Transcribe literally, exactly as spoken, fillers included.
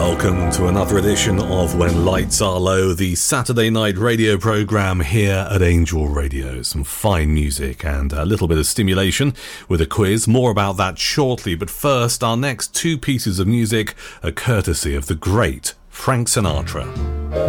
Welcome to another edition of When Lights Are Low, the Saturday night radio programme here at Angel Radio. Some fine music and a little bit of stimulation with a quiz. More about that shortly, but first, our next two pieces of music are courtesy of the great Frank Sinatra.